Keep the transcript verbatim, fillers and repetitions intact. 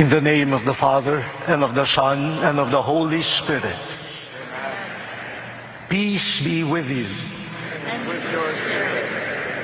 In the name of the Father, and of the Son, and of the Holy Spirit. Peace be with you. And with your spirit.